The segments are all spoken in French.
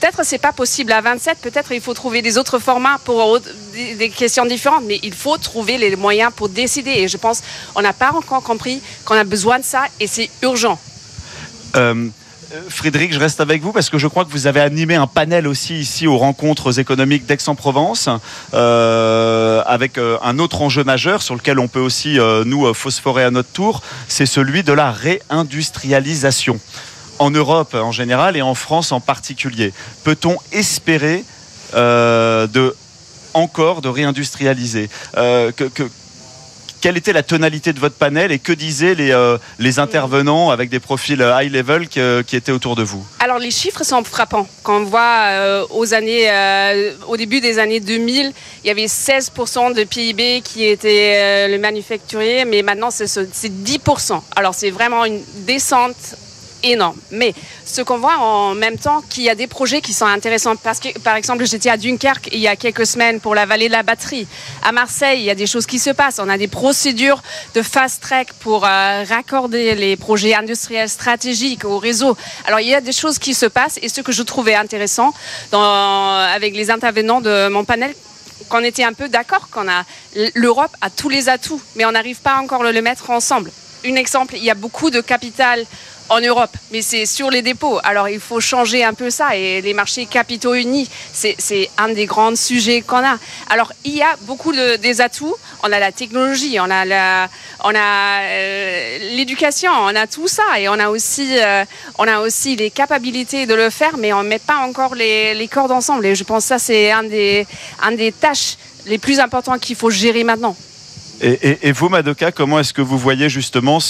peut-être c'est pas possible à 27, peut-être il faut trouver des autres formats pour des questions différentes, mais il faut trouver les moyens pour décider. Et je pense qu'on n'a pas encore compris qu'on a besoin de ça et c'est urgent. Frédéric, je reste avec vous parce que je crois que vous avez animé un panel aussi ici aux rencontres économiques d'Aix-en-Provence avec un autre enjeu majeur sur lequel on peut aussi nous phosphorer à notre tour, c'est celui de la réindustrialisation. En Europe en général et en France en particulier. Peut-on espérer de réindustrialiser Quelle était la tonalité de votre panel et que disaient les intervenants avec des profils high level qui étaient autour de vous? Alors les chiffres sont frappants. Quand on voit au début des années 2000, il y avait 16% de PIB qui était le manufacturier, mais maintenant c'est 10%. Alors c'est vraiment une descente énorme. Mais ce qu'on voit en même temps, qu'il y a des projets qui sont intéressants parce que, par exemple, j'étais à Dunkerque il y a quelques semaines pour la vallée de la batterie. À Marseille, il y a des choses qui se passent. On a des procédures de fast track pour raccorder les projets industriels stratégiques au réseau. Alors, il y a des choses qui se passent et ce que je trouvais intéressant avec les intervenants de mon panel, qu'on était un peu d'accord l'Europe a tous les atouts, mais on n'arrive pas encore à le mettre ensemble. Un exemple, il y a beaucoup de capital en Europe, mais c'est sur les dépôts. Alors, il faut changer un peu ça. Et les marchés capitaux unis, c'est un des grands sujets qu'on a. Alors, il y a beaucoup des atouts. On a la technologie, on a l'éducation, on a tout ça. Et on a aussi les capacités de le faire, mais on ne met pas encore les cordes ensemble. Et je pense que ça, c'est un des tâches les plus importantes qu'il faut gérer maintenant. Et vous, Madoka, comment est-ce que vous voyez justement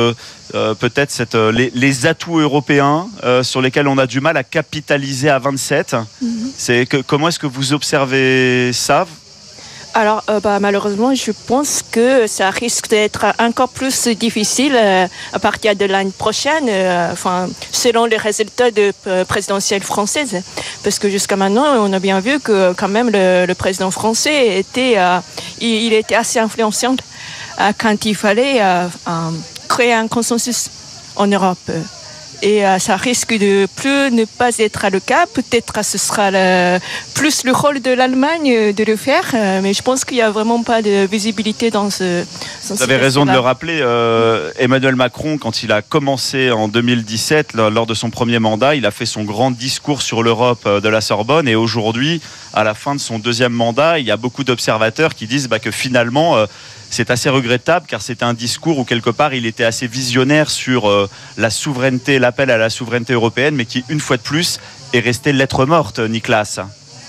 les atouts européens sur lesquels on a du mal à capitaliser à 27 ? Comment est-ce que vous observez ça ? Alors, malheureusement, je pense que ça risque d'être encore plus difficile à partir de l'année prochaine, selon les résultats de présidentielle française. Parce que jusqu'à maintenant, on a bien vu que quand même le président français était assez influençant quand il fallait créer un consensus en Europe. Et ça risque de plus ne pas être le cas. Peut-être ce sera plus le rôle de l'Allemagne de le faire. Mais je pense qu'il n'y a vraiment pas de visibilité dans ce Vous avez raison de le rappeler. Emmanuel Macron, quand il a commencé en 2017, lors de son premier mandat, il a fait son grand discours sur l'Europe de la Sorbonne. Et aujourd'hui, à la fin de son deuxième mandat, il y a beaucoup d'observateurs qui disent que finalement... c'est assez regrettable car c'était un discours où quelque part il était assez visionnaire sur la souveraineté, l'appel à la souveraineté européenne, mais qui une fois de plus est resté lettre morte, Niklas.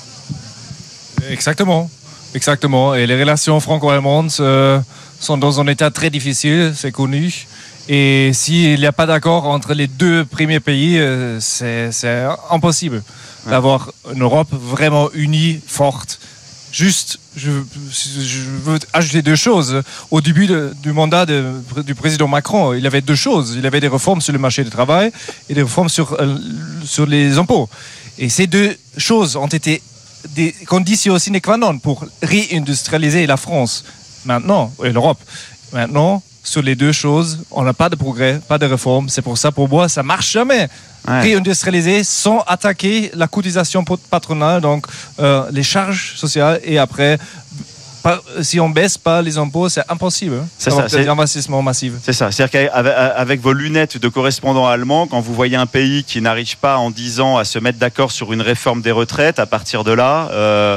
Exactement. Et les relations franco-allemandes sont dans un état très difficile, c'est connu. Et s'il n'y a pas d'accord entre les deux premiers pays, c'est impossible d'avoir une Europe vraiment unie, forte. Juste, je veux ajouter deux choses. Au début du mandat du président Macron, il avait deux choses. Il avait des réformes sur le marché du travail et des réformes sur les impôts. Et ces deux choses ont été des conditions sine qua non pour réindustrialiser la France maintenant, et l'Europe. Maintenant, sur les deux choses, on n'a pas de progrès, pas de réforme. C'est pour ça, pour moi, ça ne marche jamais. Réindustrialiser sans attaquer la cotisation patronale, donc les charges sociales, et après, si on ne baisse pas les impôts, c'est impossible. C'est ça, c'est l'investissement massif. C'est ça, c'est-à-dire qu'avec vos lunettes de correspondant allemand, quand vous voyez un pays qui n'arrive pas en 10 ans à se mettre d'accord sur une réforme des retraites, à partir de là,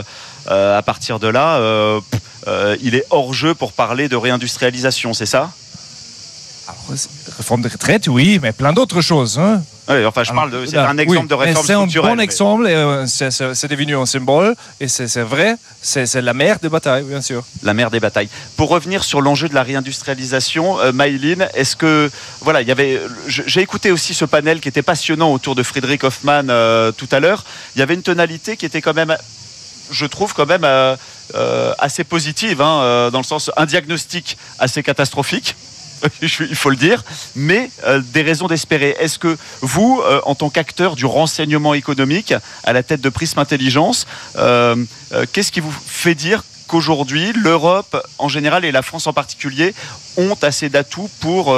il est hors jeu pour parler de réindustrialisation, c'est ça ? Réforme des retraites, oui, mais plein d'autres choses. Oui, c'est un exemple de réforme structurelle. C'est un bon exemple, et c'est devenu un symbole, et c'est vrai, c'est la mère des batailles, bien sûr. La mère des batailles. Pour revenir sur l'enjeu de la réindustrialisation, Maïline, est-ce que... Voilà, j'ai écouté aussi ce panel qui était passionnant autour de Frédéric Hoffmann tout à l'heure. Il y avait une tonalité qui était quand même, je trouve, assez positive, dans le sens, un diagnostic assez catastrophique. Il faut le dire, mais des raisons d'espérer. Est-ce que vous, en tant qu'acteur du renseignement économique à la tête de Prism Intelligence, qu'est-ce qui vous fait dire qu'aujourd'hui, l'Europe en général et la France en particulier ont assez d'atouts pour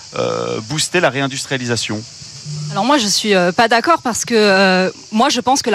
booster la réindustrialisation ? Alors moi, je suis pas d'accord parce que moi, je pense que